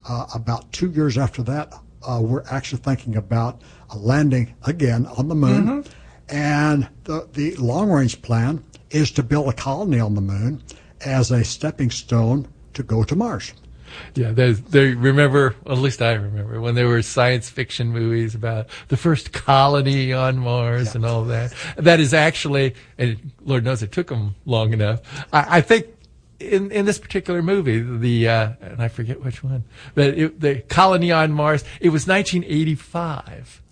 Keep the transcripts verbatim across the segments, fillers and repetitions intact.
uh, about two years after that, uh, we're actually thinking about a landing again on the moon. Mm-hmm. And the, the long-range plan is to build a colony on the moon as a stepping stone to go to Mars. Yeah, they, they remember, at least I remember, when there were science fiction movies about the first colony on Mars yeah. and all that. That is actually, and Lord knows it took them long enough. I, I think in, in this particular movie, the, uh, and I forget which one, but it, the colony on Mars, it was nineteen eighty-five.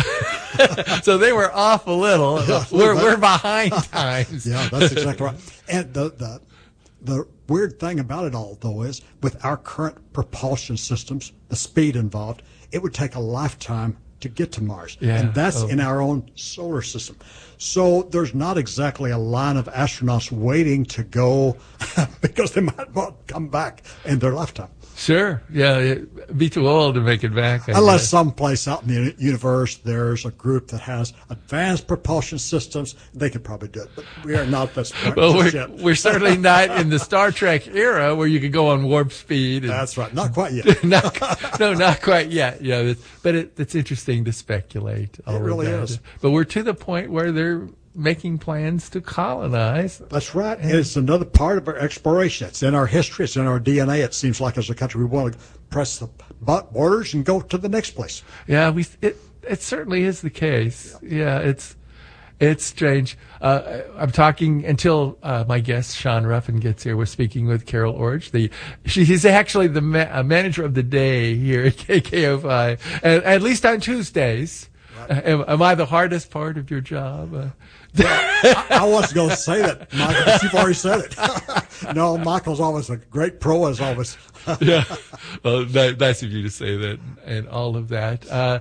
So they were off a little. Yeah, we're, we're behind times. Yeah, that's exactly right. And the, the, the weird thing about it all, though, is with our current propulsion systems, the speed involved, it would take a lifetime to get to Mars. Yeah. And that's oh. in our own solar system. So there's not exactly a line of astronauts waiting to go because they might not come back in their lifetime. Sure. Yeah, it'd be too old to make it back. I Unless guess. someplace out in the universe there's a group that has advanced propulsion systems, they could probably do it. But we are not this point well, just we're, yet. we're certainly not in the Star Trek era where you could go on warp speed. And, That's right. Not quite yet. not, no, not quite yet. Yeah, it's, but it, it's interesting to speculate. It really is. But we're to the point where they're making plans to colonize. That's right. And it's another part of our exploration. It's in our history. It's in our D N A. It seems like as a country we want to press the borders and go to the next place. Yeah, we. It it certainly is the case. Yeah, yeah it's it's strange. Uh, I'm talking until uh, my guest Sean Ruffin gets here. We're speaking with Carol Orge. The she, he's actually the ma- uh, manager of the day here at K K O five, and at least on Tuesdays. Right. Uh, am, am I the hardest part of your job? Uh, Well, I, I was going to say that, Michael, but you've already said it. No, Michael's always a great pro, as always. Yeah, well, nice of you to say that and all of that. Uh,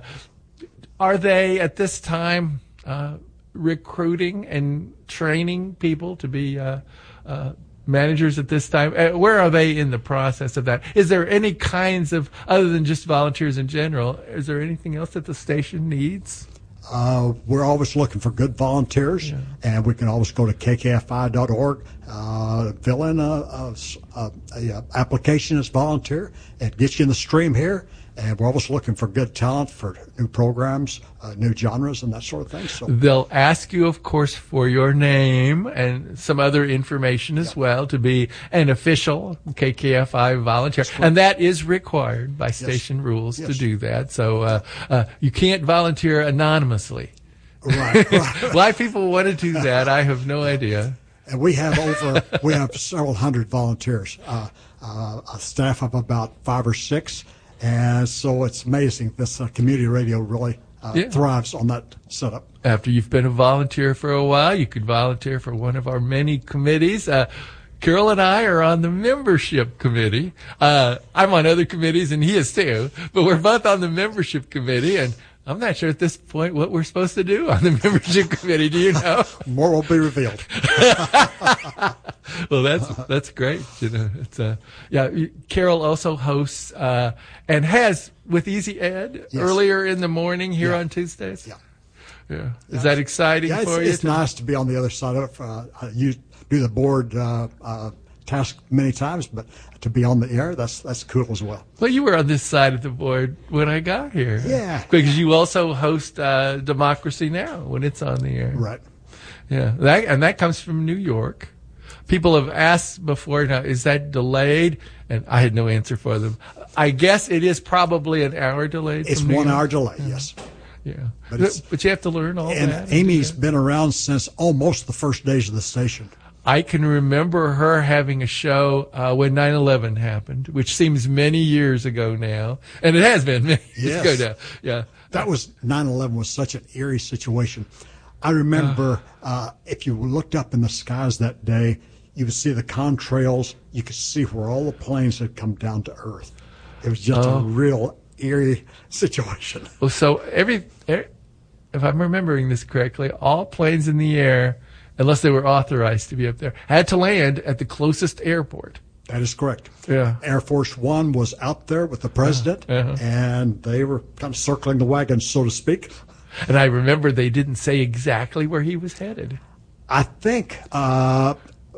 are they, at this time, uh, recruiting and training people to be uh, uh, managers at this time? Uh, where are they in the process of that? Is there any kinds of, other than just volunteers in general, is there anything else that the station needs? Uh, we're always looking for good volunteers, yeah. and we can always go to k k f i dot org, uh, fill in a, a, a, a application as volunteer, and get you in the stream here. And we're always looking for good talent for new programs, uh, new genres, and that sort of thing. So they'll ask you, of course, for your name and some other information as yeah. well to be an official K K F I volunteer, and that is required by station yes. rules yes. to do that. So uh, uh, you can't volunteer anonymously. Right. right. Why people want to do that, I have no idea. And we have over we have several hundred volunteers, uh, uh, a staff of about five or six. And so it's amazing. This uh, community radio really uh, yeah. thrives on that setup. After you've been a volunteer for a while, you could volunteer for one of our many committees. Uh, Carol and I are on the membership committee. Uh, I'm on other committees, and he is too. But we're both on the membership committee, and I'm not sure at this point what we're supposed to do on the membership committee. Do you know? More will be revealed. Well, that's that's great. You know, it's uh, yeah. Carol also hosts uh, and has with Easy Ed yes. earlier in the morning here yeah. on Tuesdays. Yeah, yeah. Is that exciting yeah, for it's, you? It's nice to be on the other side of it. Uh, you do the board uh, uh, task many times, but to be on the air, that's that's cool as well. Well, you were on this side of the board when I got here. Yeah. Because you also host uh, Democracy Now! When it's on the air. Right. Yeah, that, and that comes from New York. People have asked before, now, is that delayed? And I had no answer for them. I guess it is probably an hour delayed. It's from New one York. hour delay, yes. Yeah. But, but, but you have to learn all and that. And Amy's yeah. been around since almost the first days of the station. I can remember her having a show uh, when nine eleven happened, which seems many years ago now. And it has been many yes. years ago now. Yeah. That was, nine eleven was such an eerie situation. I remember uh, uh, if you looked up in the skies that day, you would see the contrails. You could see where all the planes had come down to Earth. It was just oh. a real eerie situation. Well, so every, every, if I'm remembering this correctly, all planes in the air, unless they were authorized to be up there, had to land at the closest airport. That is correct. Yeah. Air Force One was out there with the president, uh-huh. and they were kind of circling the wagon, so to speak. And I remember they didn't say exactly where he was headed. I think uh,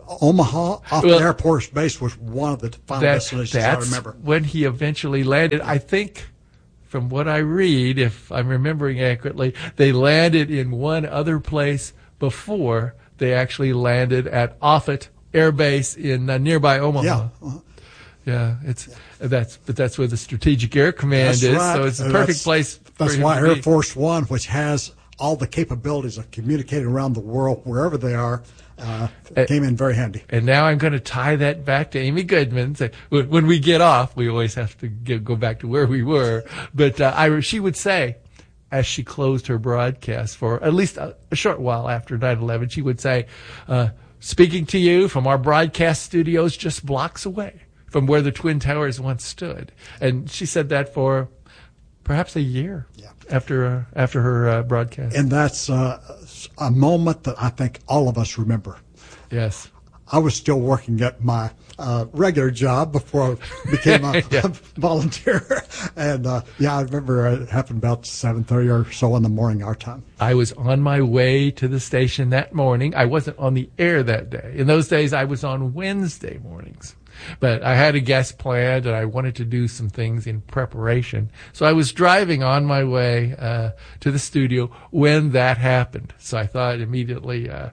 Omaha off Well, the Air Force Base was one of the final That, destinations I that's remember. when he eventually landed. I think, from what I read, if I'm remembering accurately, they landed in one other place before they actually landed at Offutt Air Base in uh, nearby Omaha. Yeah. Uh-huh. Yeah, it's that's but that's where the Strategic Air Command That's is, right. so it's a Uh, perfect that's- place. That's for him why to Air be. Force One, which has all the capabilities of communicating around the world, wherever they are, uh, Uh, came in very handy. And now I'm going to tie that back to Amy Goodman. Say, when when we get off, we always have to get, go back to where we were. But uh, I, she would say, as she closed her broadcast for at least a, a short while after nine eleven, she would say, uh, speaking to you from our broadcast studios just blocks away from where the Twin Towers once stood. And she said that for perhaps a year Yeah. after uh, after her uh, broadcast. And that's uh, a moment that I think all of us remember. Yes. I was still working at my uh, regular job before I became a Yeah. volunteer. And, uh, yeah, I remember it happened about seven thirty or so in the morning our time. I was on my way to the station that morning. I wasn't on the air that day. In those days, I was on Wednesday mornings. But I had a guest planned, and I wanted to do some things in preparation. So I was driving on my way uh, to the studio when that happened. So I thought immediately, uh,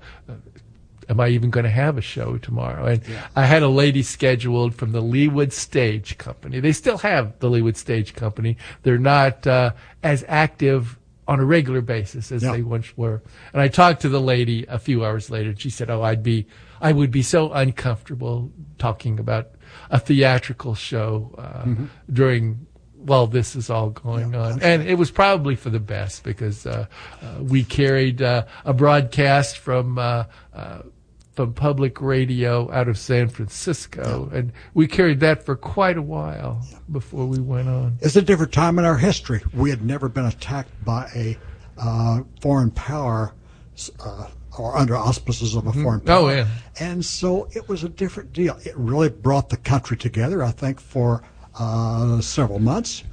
am I even going to have a show tomorrow? And Yeah. I had a lady scheduled from the Leawood Stage Company. They still have the Leawood Stage Company. They're not uh, as active on a regular basis as Yeah. they once were. And I talked to the lady a few hours later, and she said, "Oh, I'd be, I would be so uncomfortable talking about a theatrical show uh, Mm-hmm. during." While this is all going Yeah, on. And it was probably for the best because uh, uh, we carried uh, a broadcast from uh, uh, from public radio out of San Francisco, Yeah. and we carried that for quite a while before we went on. It's a different time in our history. We had never been attacked by a uh, foreign power uh, or under auspices of a foreign Oh, power. yeah. And so it was a different deal. It really brought the country together, I think, for uh, several months.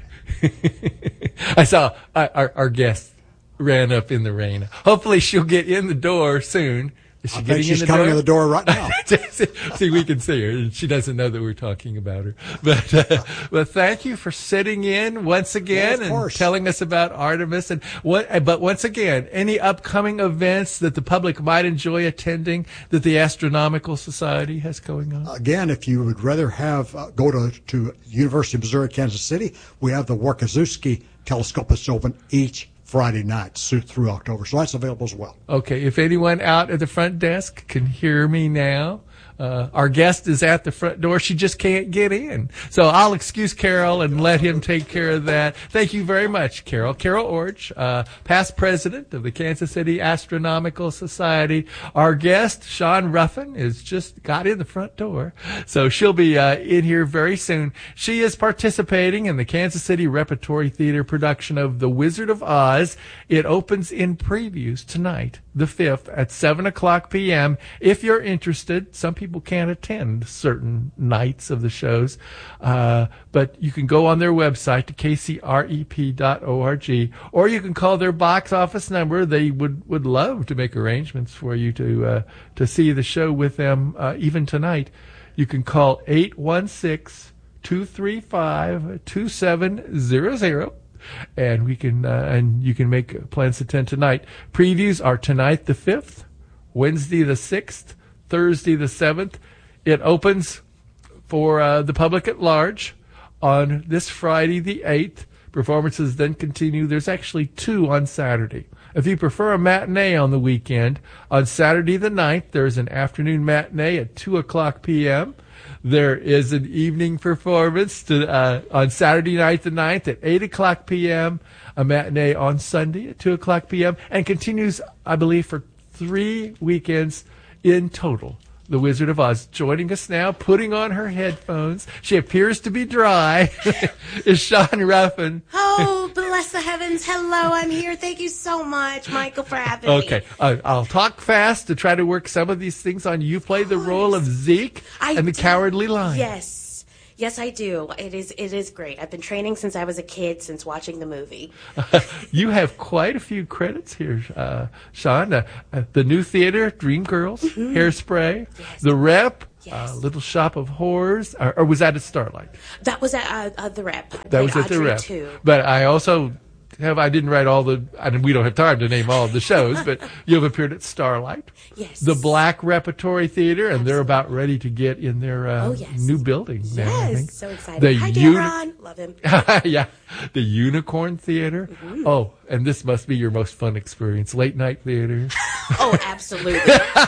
I saw our, our, our guest ran up in the rain. Hopefully she'll get in the door soon. Is she I getting think she's in the coming door? to the door right now. See, we can see her, and she doesn't know that we're talking about her. But, uh, but thank you for sitting in once again Yeah, of and course. telling us about Artemis. And what, but once again, any upcoming events that the public might enjoy attending that the Astronomical Society has going on? Again, if you would rather have uh, go to, to University of Missouri, Kansas City, we have the Warkaszewski telescope that's open each Friday night so- through October. So that's available as well. Okay, if anyone out at the front desk can hear me now, uh, our guest is at the front door. She just can't get in. So I'll excuse Carol and let him take care of that. Thank you very much, Carol. Carol Orch, uh, past president of the Kansas City Astronomical Society. Our guest, Sean Ruffin, is just got in the front door. So she'll be uh, in here very soon. She is participating in the Kansas City Repertory Theater production of The Wizard of Oz. It opens in previews tonight, the fifth, at seven o'clock p.m. If you're interested, some people can't attend certain nights of the shows, uh, but you can go on their website to k c r e p dot org, or you can call their box office number. They would, would love to make arrangements for you to uh, to see the show with them uh, even tonight. You can call eight one six, two three five, two seven zero zero. And we can, uh, and you can make plans to attend tonight. Previews are tonight the fifth, Wednesday the sixth, Thursday the seventh. It opens for uh, the public at large on this Friday the eighth. Performances then continue. There's actually two on Saturday. If you prefer a matinee on the weekend, on Saturday the ninth, there's an afternoon matinee at two o'clock p.m. There is an evening performance to, uh, on Saturday night the ninth at eight o'clock p.m., a matinee on Sunday at two o'clock p.m., and continues, I believe, for three weekends in total. The Wizard of Oz joining us now, putting on her headphones. She appears to be dry. Is Sean Ruffin. Oh, bless the heavens. Hello, I'm here. Thank you so much, Michael, for having me. Okay, uh, I'll talk fast to try to work some of these things on. You play the role of Zeke I and the did. Cowardly Lion. Yes. Yes, I do. It is it is great. I've been training since I was a kid, since watching the movie. You have quite a few credits here, uh, Sean. Uh, uh, the New Theater, Dreamgirls, mm-hmm. Hairspray, yes. The Rep, yes. uh, Little Shop of Horrors, or, or was that at Starlight? That was at uh, uh, The Rep. I That was at Audrey The Rep. Too. But I also have, I didn't write all the, I mean, we don't have time to name all of the shows, but you have appeared at Starlight. Yes. The Black Repertory Theater, and Absolutely. they're about ready to get in their uh, oh, yes. new building now, yes. I think. So excited. The Hi, uni- Daron. Love him. Yeah. The Unicorn Theater. Mm-hmm. Oh, and this must be your most fun experience. Late night theater. Oh, absolutely.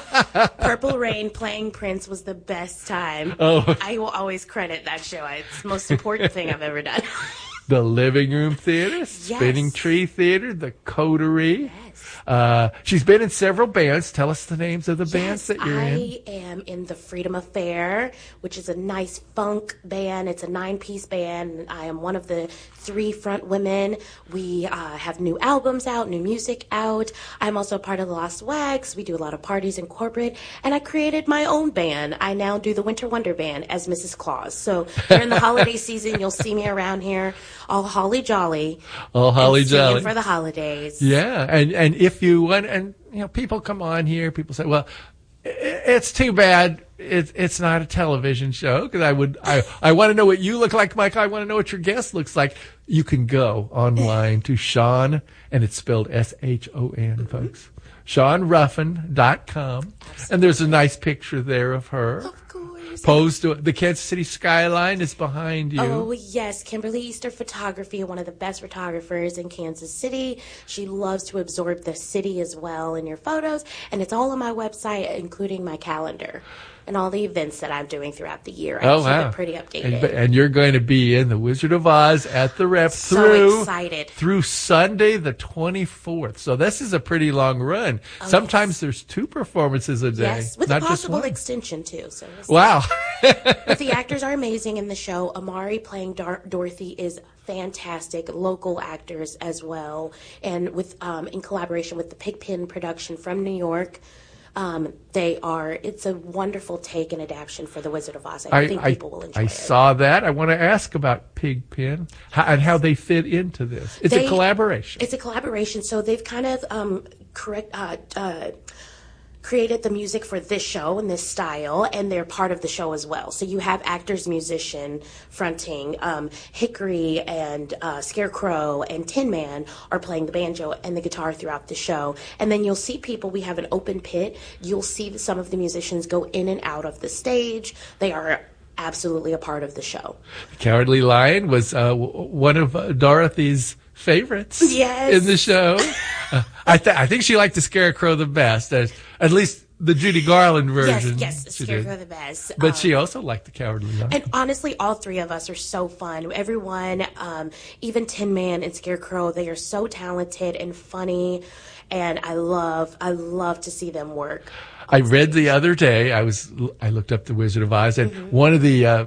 Purple Rain playing Prince was the best time. Oh. I will always credit that show. It's the most important thing I've ever done. The Living Room Theater, Spinning Yes. Tree Theater, the Coterie. Yes. Uh, she's been in several bands. Tell us the names of the bands Yes, that you're I in. am in the Freedom Affair, which is a nice funk band. It's a nine-piece band. I am one of the three front women. We uh, have new albums out, new music out. I'm also part of the Lost Wags. We do a lot of parties in corporate. And I created my own band. I now do the Winter Wonder Band as Missus Claus. So during the holiday season, you'll see me around here all holly jolly. All holly and singing jolly. for the holidays. Yeah, and and if you want, and you know, people come on here. People say, "Well, i- it's too bad it's it's not a television show." Because I would, I I want to know what you look like, Mike. I want to know what your guest looks like. You can go online to Sean, and it's spelled S H O N, folks. Sean Ruffin dot com, and there's a nice picture there of her. Of course. Posed to the Kansas City skyline is behind you. Oh, yes. Kimberly Easter Photography, one of the best photographers in Kansas City. She loves to absorb the city as well in your photos. And it's all on my website, including my calendar and all the events that I'm doing throughout the year. I Oh, keep wow. it pretty updated. And, and you're going to be in The Wizard of Oz at the Rep So through, excited. through Sunday the twenty-fourth. So this is a pretty long run. Oh, Sometimes yes. there's two performances a day. Yes, with not a just possible one. extension, too. So we'll see. Wow. But the actors are amazing in the show. Amari playing Dar- Dorothy is fantastic. Local actors as well, and with um, in collaboration with the Pigpen production from New York. Um, they are. It's a wonderful take and adaptation for The Wizard of Oz. I, I, think I, people will enjoy I it. saw that. I want to ask about Pigpen how, and how they fit into this. It's They- a collaboration. It's a collaboration. So they've kind of um, correct. Uh, uh, created the music for this show and this style, and they're part of the show as well. So you have actors, musician fronting. Um, Hickory and uh, Scarecrow and Tin Man are playing the banjo and the guitar throughout the show. And then you'll see people. We have an open pit. You'll see some of the musicians go in and out of the stage. They are absolutely a part of the show. Cowardly Lion was uh, w- one of uh, Dorothy's favorites Yes. in the show. Uh, I, th- I think she liked the Scarecrow the best, as, at least the Judy Garland version. Yes, yes, she Scarecrow did. the best. But Um, she also liked the Cowardly Lion. And honestly, all three of us are so fun. Everyone, um, even Tin Man and Scarecrow, they are so talented and funny, and I love, I love to see them work. I read the other day, I was, I looked up The Wizard of Oz, and Mm-hmm. one of the uh,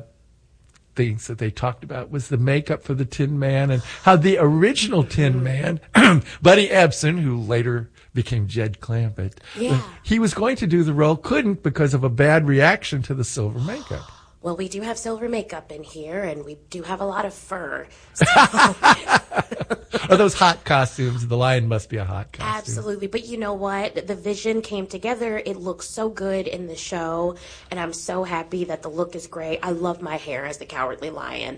things that they talked about was the makeup for the Tin Man and how the original Tin Man, Buddy Ebsen, who later became Jed Clampett, Yeah. he was going to do the role, couldn't because of a bad reaction to the silver makeup. Well, we do have silver makeup in here, and we do have a lot of fur. So, Are those hot costumes? The lion must be a hot costume. absolutely. But you know what? The vision came together. It looks so good in the show, and I'm so happy that the look is great. I love my hair as the Cowardly Lion.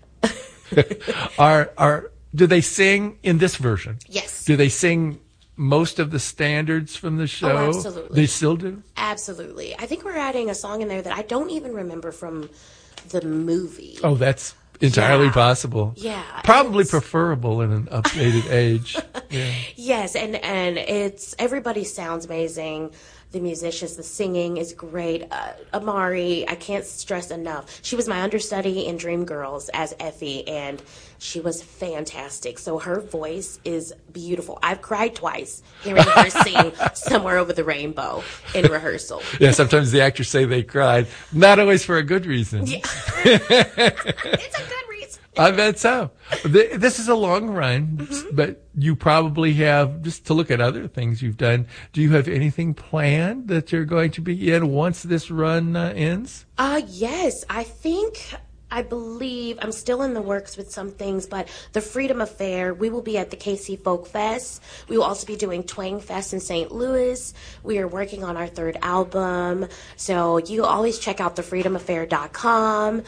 Are are do they sing in this version? Yes. Do they sing most of the standards from the show? Oh, absolutely. They still do? Absolutely. I think we're adding a song in there that I don't even remember from the movie. Oh, that's entirely Yeah. possible. Yeah, Probably it's- preferable in an updated age. Yeah. Yes, and and it's everybody sounds amazing. The musicians, the singing is great. Uh, Amari, I can't stress enough. She was my understudy in Dreamgirls as Effie, and she was fantastic. So her voice is beautiful. I've cried twice hearing her sing "Somewhere Over the Rainbow" in rehearsal. Yeah, sometimes the actors say they cried. Not always for a good reason. Yeah. It's a good reason. I bet so. Th- This is a long run, Mm-hmm. but you probably have, just to look at other things you've done, do you have anything planned that you're going to be in once this run uh, ends? Uh, yes, I think I believe I'm still in the works with some things, but the Freedom Affair, we will be at the K C Folk Fest. We will also be doing Twang Fest in Saint Louis. We are working on our third album. So you always check out the freedom affair dot com.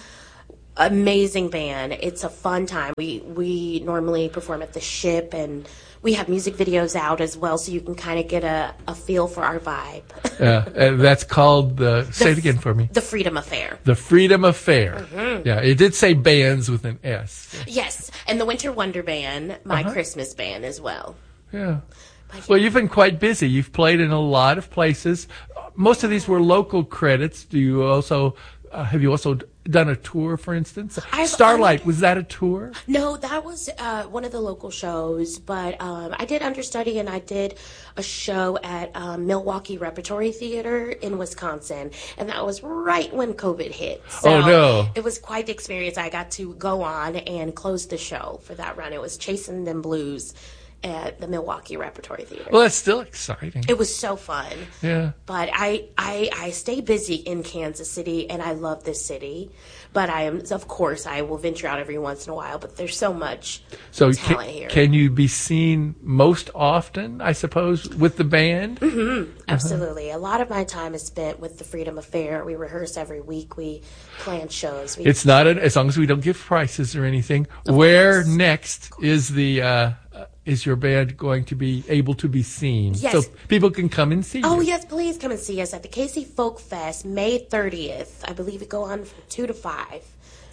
Amazing band. It's a fun time. We we normally perform at the Ship, and we have music videos out as well, so you can kind of get a, a feel for our vibe. Yeah, and that's called the. Say it again for me. The Freedom Affair. The Freedom Affair. Mm-hmm. Yeah, it did say bands with an S. Yes, and the Winter Wonder Band, my Uh-huh. Christmas band as well. Yeah. Well, you've been quite busy. You've played in a lot of places. Most of these were local credits. Do you also uh, have you also done a tour, for instance? I've Starlight, was that a tour? No, that was uh, one of the local shows, but um, I did understudy and I did a show at um, Milwaukee Repertory Theater in Wisconsin, and that was right when COVID hit. So Oh, no. It was quite the experience. I got to go on and close the show for that run. It was Chasing Them Blues at the Milwaukee Repertory Theater. Well, that's still exciting. It was so fun. Yeah. But I, I I stay busy in Kansas City, and I love this city. But I am, of course, I will venture out every once in a while. But there's so much So talent can, here. can you be seen most often, I suppose, with the band? Mm-hmm. Absolutely. A lot of my time is spent with the Freedom Affair. We rehearse every week. We plan shows. We, It's not, an, as long as we don't give prices or anything. Of Where course. next is the... Uh, is your band going to be able to be seen? Yes. So people can come and see Oh, you. yes, please come and see us at the K C Folk Fest, May thirtieth. I believe it go on from two to five.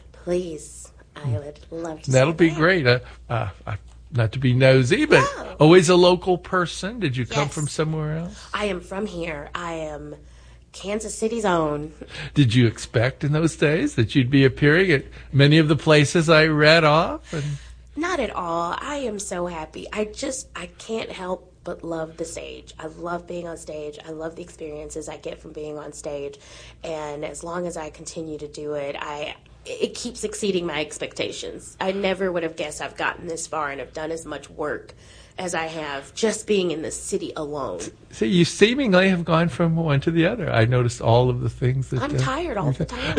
Please. I would love to That'll see be that. great. Uh, uh, uh, not to be nosy, but No. always a local person. Did you come Yes. from somewhere else? I am from here. I am Kansas City's own. Did you expect in those days that you'd be appearing at many of the places I read off? And Not at all. I am so happy. I just, I can't help but love the stage. I love being on stage. I love the experiences I get from being on stage. And as long as I continue to do it, I it keeps exceeding my expectations. I never would have guessed I've gotten this far and have done as much work as I have just being in the city alone. so you seemingly have gone from one to the other. I noticed all of the things that... I'm uh, tired all the time.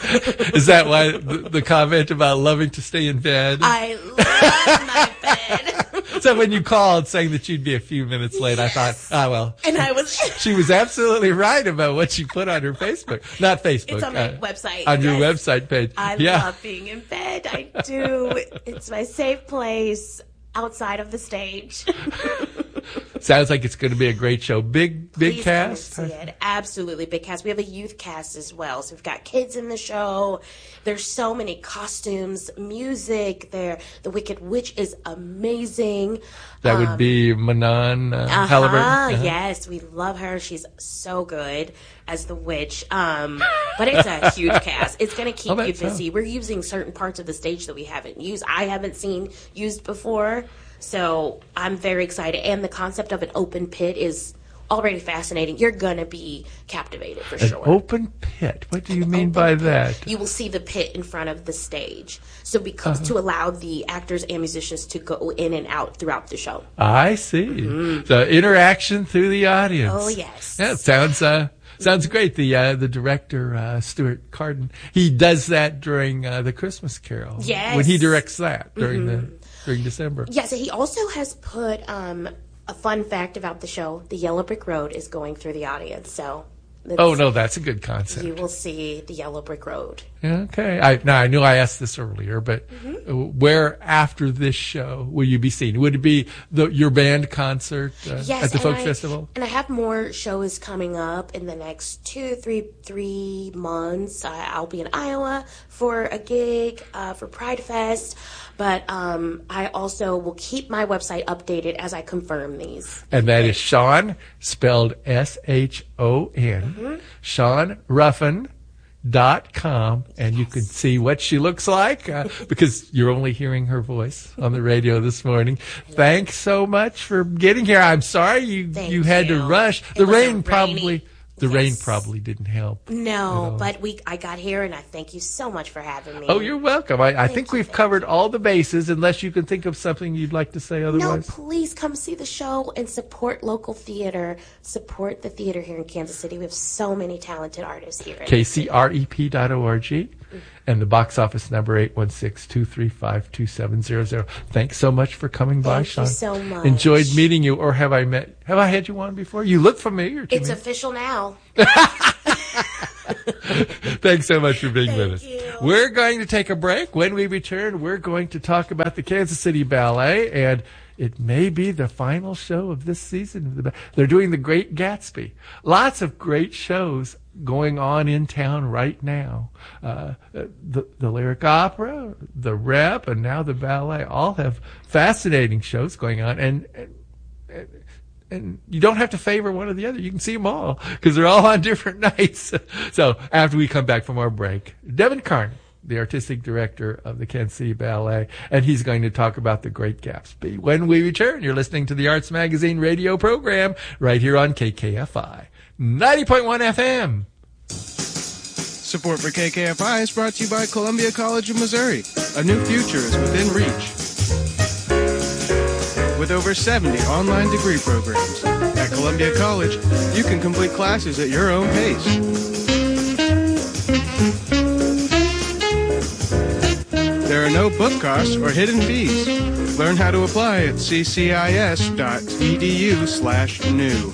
Is that why the, the comment about loving to stay in bed? I love my bed. So when you called saying that you'd be a few minutes late, Yes. I thought, ah, well, And I was... she was absolutely right about what she put on her Facebook. Not Facebook. It's on my uh, website. On your yes. website page. I yeah. love being in bed. I do. It's my safe place outside of the stage. Sounds like it's going to be a great show. Big, big Please cast. come and see it. Absolutely big cast. We have a youth cast as well. So we've got kids in the show. There's so many costumes, music. There, the Wicked Witch is amazing. That would Um, be Manon uh, Uh-huh, Halliburton. Uh-huh. Yes, we love her. She's so good as the witch. Um, but it's a huge cast. It's going to keep I'll bet you so. busy. We're using certain parts of the stage that we haven't used. I haven't seen used before. So I'm very excited. And the concept of an open pit is already fascinating. You're going to be captivated for An sure. open pit. What do you mean Open by pit. that? You will see the pit in front of the stage. So because Uh-huh. to allow the actors and musicians to go in and out throughout the show. I see. The interaction through the audience. Mm-hmm. Oh, yes. Yeah, it sounds uh, sounds great. The uh, the director uh, Stuart Carden, he does that during uh, the Christmas Carol. Yes. When he directs that during the during December. Yes, he also has put um, a fun fact about the show. The Yellow Brick Road is going through the audience, so that's- Oh no, that's a good concept. you will see the Yellow Brick Road. Yeah, okay. I now I knew I asked this earlier, but Mm-hmm. where after this show will you be seen? Would it be the your band concert uh, Yes, at the and Folk I, Festival? and I have more shows coming up in the next two, three, three months. I, I'll be in Iowa for a gig uh, for Pride Fest, but um, I also will keep my website updated as I confirm these. And that is Sean, spelled S H O N, Sean Ruffin. Dot com, and you can see what she looks like uh, because you're only hearing her voice on the radio this morning. Thanks so much for getting here. I'm sorry you Thank you had you. to rush. It The was a rain rainy- probably the rain Yes. probably didn't help. No, but we I got here, and I thank you so much for having me. Oh, you're welcome. I, I think you, we've thank covered all the bases, unless you can think of something you'd like to say No, otherwise. please come see the show and support local theater. Support the theater here in Kansas City. We have so many talented artists here. K C R E P dot org. And the box office number, eight one six, two three five, two seven zero zero. Thanks so much for coming by, Thank Sean. you so much. Enjoyed meeting you, or have I met, have I had you on before? You look familiar to It's me. official now. Thanks so much for being Thank with us. you. We're going to take a break. When we return, we're going to talk about the Kansas City Ballet, and it may be the final show of this season. They're doing The Great Gatsby. Lots of great shows going on in town right now. Uh, the, the Lyric Opera, the Rep, and now the Ballet all have fascinating shows going on, and, and and you don't have to favor one or the other. You can see them all because they're all on different nights. So after we come back from our break, Devin Carney, the artistic director of the Kansas City Ballet, and he's going to talk about The Great Gatsby. When we return, you're listening to the Arts Magazine radio program right here on K K F I ninety point one F M. Support for K K F I is brought to you by Columbia College of Missouri. A new future is within reach. With over seventy online degree programs, at Columbia College, you can complete classes at your own pace. There are no book costs or hidden fees. Learn how to apply at ccis.edu slash new.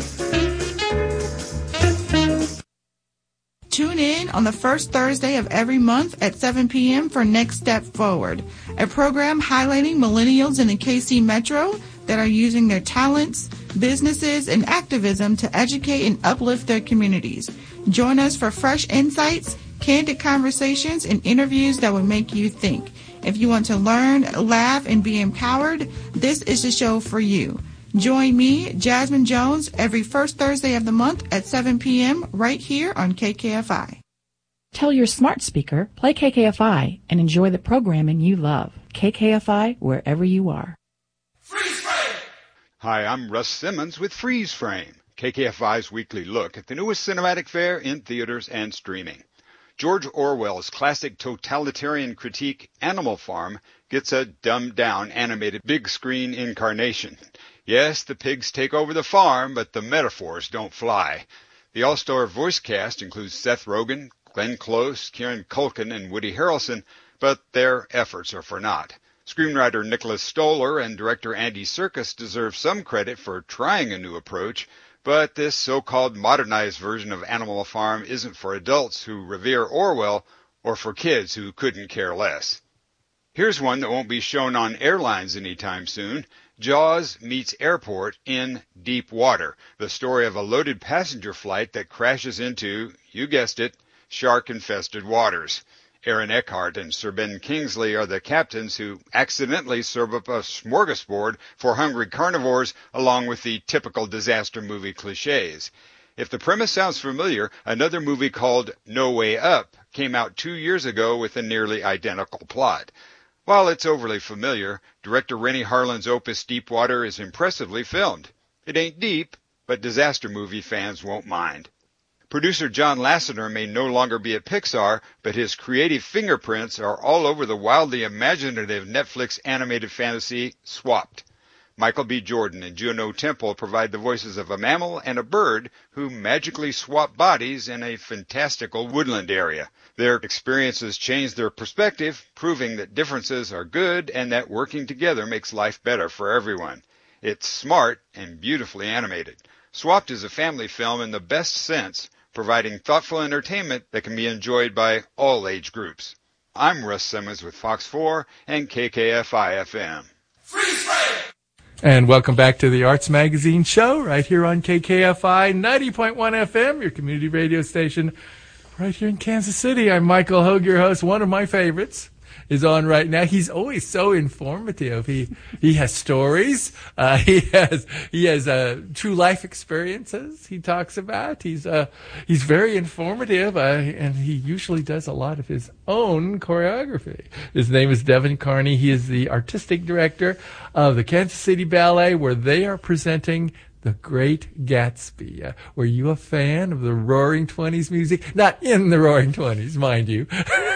Tune in on the first Thursday of every month at seven p.m. for Next Step Forward, a program highlighting millennials in the K C Metro that are using their talents, businesses, and activism to educate and uplift their communities. Join us for fresh insights, candid conversations, and interviews that will make you think. If you want to learn, laugh, and be empowered, this is the show for you. Join me, Jasmine Jones, every first Thursday of the month at seven p.m. right here on K K F I. Tell your smart speaker, play K K F I, and enjoy the programming you love. K K F I, wherever you are. Freeze frame! Hi, I'm Russ Simmons with Freeze Frame, K K F I's weekly look at the newest cinematic fare in theaters and streaming. George Orwell's classic totalitarian critique, Animal Farm, gets a dumbed-down animated big-screen incarnation. Yes, the pigs take over the farm, but the metaphors don't fly. The all-star voice cast includes Seth Rogen, Glenn Close, Kieran Culkin, and Woody Harrelson, but their efforts are for naught. Screenwriter Nicholas Stoller and director Andy Serkis deserve some credit for trying a new approach, but this so-called modernized version of Animal Farm isn't for adults who revere Orwell or for kids who couldn't care less. Here's one that won't be shown on airlines anytime soon. Jaws meets Airport in Deep Water, the story of a loaded passenger flight that crashes into, you guessed it, shark-infested waters. Aaron Eckhart and Sir Ben Kingsley are the captains who accidentally serve up a smorgasbord for hungry carnivores along with the typical disaster movie cliches. If the premise sounds familiar, another movie called No Way Up came out two years ago with a nearly identical plot. While it's overly familiar, director Rennie Harlin's opus Deepwater is impressively filmed. It ain't deep, but disaster movie fans won't mind. Producer John Lasseter may no longer be at Pixar, but his creative fingerprints are all over the wildly imaginative Netflix animated fantasy Swapped. Michael B. Jordan and Juno Temple provide the voices of a mammal and a bird who magically swap bodies in a fantastical woodland area. Their experiences change their perspective, proving that differences are good and that working together makes life better for everyone. It's smart and beautifully animated. Swapped is a family film in the best sense, providing thoughtful entertainment that can be enjoyed by all age groups. I'm Russ Simmons with Fox four and K K F I F M. Freeze frame! And welcome back to the Arts Magazine show right here on K K F I ninety point one F M, your community radio station right here in Kansas City. I'm Michael Hogue, your host. One of my favorites is on right now. He's always so informative. He he has stories. Uh, he has he has uh, true life experiences. He talks about. He's uh he's very informative, uh, and he usually does a lot of his own choreography. His name is Devin Carney. He is the artistic director of the Kansas City Ballet, where they are presenting The Great Gatsby. Uh, were you a fan of the Roaring Twenties music? Not in the Roaring Twenties, mind you,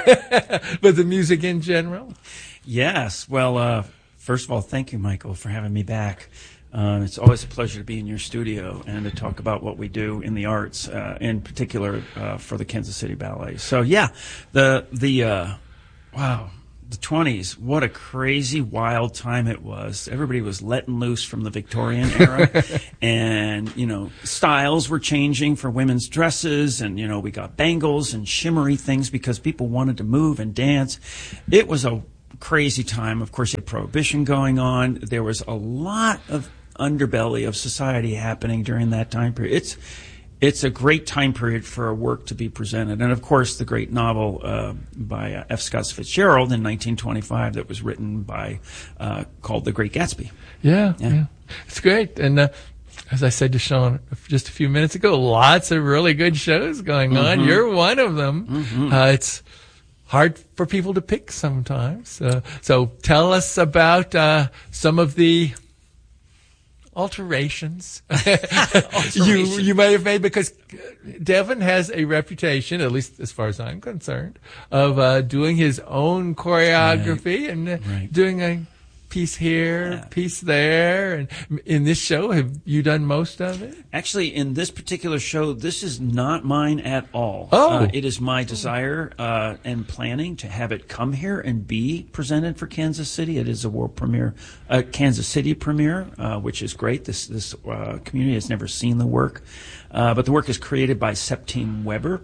but the music in general? Yes. Well, uh, first of all, thank you, Michael, for having me back. Uh, it's always a pleasure to be in your studio and to talk about what we do in the arts, uh, in particular uh, for the Kansas City Ballet. So, yeah, the the uh, wow, the twenties. What a crazy, wild time it was. Everybody was letting loose from the Victorian era, and you know, styles were changing for women's dresses, and you know, we got bangles and shimmery things because people wanted to move and dance. It was a crazy time. Of course, you had prohibition going on. There was a lot of underbelly of society happening during that time period. It's it's a great time period for a work to be presented. And of course, the great novel uh, by uh, F. Scott Fitzgerald in nineteen twenty-five that was written by uh, called The Great Gatsby. Yeah, Yeah. yeah. It's great. And uh, as I said to Sean just a few minutes ago, lots of really good shows going on. You're one of them. Mm-hmm. Uh, it's hard for people to pick sometimes. Uh, so tell us about uh, some of the alterations you you may have made, because Devin has a reputation, at least as far as I'm concerned, of uh, doing his own choreography Right. and uh, Right. doing a piece here, Yeah. piece there. And in this show, have you done most of it? Actually, in this particular show, this is not mine at all. Oh. Uh, it is my desire uh, and planning to have it come here and be presented for Kansas City. It is a world premiere, uh, Kansas City premiere, uh, which is great. This this uh, community has never seen the work, uh, but the work is created by Septime Weber,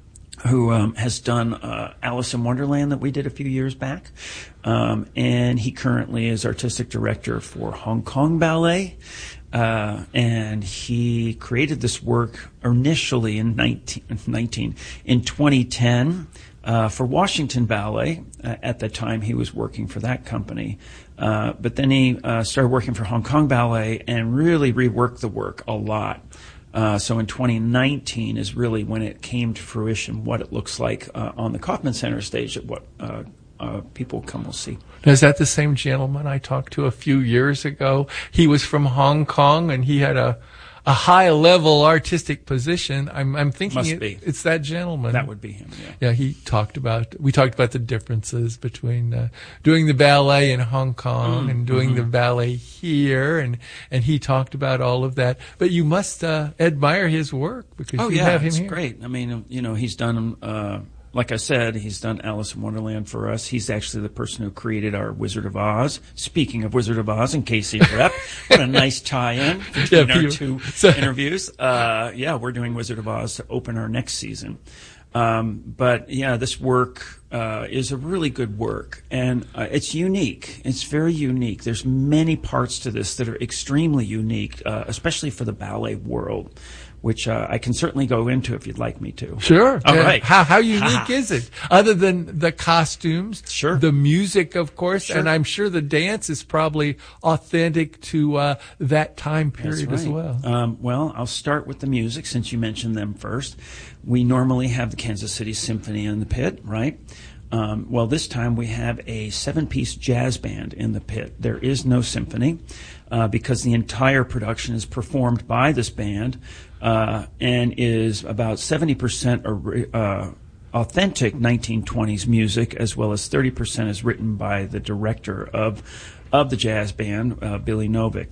who um, has done uh, Alice in Wonderland that we did a few years back. Um, and he currently is artistic director for Hong Kong Ballet. Uh, and he created this work initially in nineteen, nineteen in twenty ten uh, for Washington Ballet. Uh, at the time, he was working for that company. Uh, but then he uh, started working for Hong Kong Ballet and really reworked the work a lot. Uh, so in twenty nineteen is really when it came to fruition, what it looks like uh, on the Kaufman Center stage, that what uh, uh, people come will see. Now, is that the same gentleman I talked to a few years ago? He was from Hong Kong, and he had a a high-level artistic position. I'm, I'm thinking Must it, be. it's that gentleman. That would be him, yeah. Yeah, he talked about, we talked about the differences between uh, doing the ballet in Hong Kong Mm, and doing mm-hmm. the ballet here, and, and he talked about all of that. But you must uh, admire his work, because Oh, you yeah, have him it's here. great. I mean, you know, he's done, uh, like I said, he's done Alice in Wonderland for us. He's actually the person who created our Wizard of Oz. Speaking of Wizard of Oz and K C Rep, what a nice tie-in between Yeah, our people- two so- interviews. Uh, yeah, we're doing Wizard of Oz to open our next season. Um, but yeah, this work uh, is a really good work, and uh, it's unique. It's very unique. There's many parts to this that are extremely unique, uh, especially for the ballet world, which uh, I can certainly go into if you'd like me to. Sure. All Yeah. right. How how unique Ha. is it? Other than the costumes, Sure. the music, of course, Sure. and I'm sure the dance is probably authentic to uh, that time period That's as right. well. Um, well, I'll start with the music since you mentioned them first. We normally have the Kansas City Symphony in the pit, right? Um, well, this time we have a seven-piece jazz band in the pit. There is no symphony uh, because the entire production is performed by this band uh, and is about seventy percent ori- uh, authentic nineteen twenties music, as well as thirty percent is written by the director of of the jazz band, uh, Billy Novick.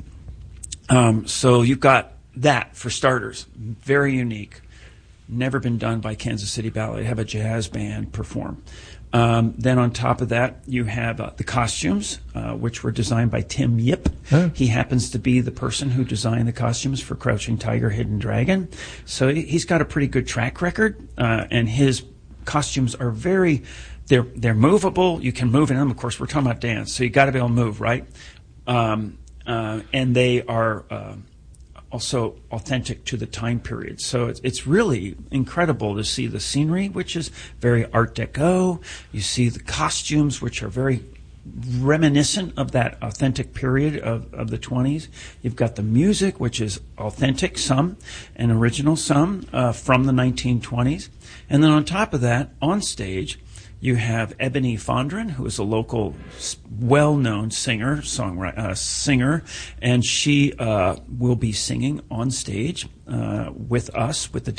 Um, so you've got that for starters. Very unique. Never been done by Kansas City Ballet. Have a jazz band perform. Um, then on top of that, you have uh, the costumes, uh, which were designed by Tim Yip. Oh. He happens to be the person who designed the costumes for Crouching Tiger, Hidden Dragon. So he- he's got a pretty good track record, uh, and his costumes are very, they're they're movable. You can move in them. Of course, we're talking about dance, so you got to be able to move, right? Um, uh, and they are uh, also authentic to the time period. So it's, it's really incredible to see the scenery, which is very Art Deco. You see the costumes, which are very reminiscent of that authentic period of, of the twenties. You've got the music, which is authentic, some, and original, some, uh, from the nineteen twenties. And then on top of that, on stage, you have Ebony Fondren, who is a local, s- well-known singer, songwriter, uh, singer, and she uh, will be singing on stage uh, with us, with the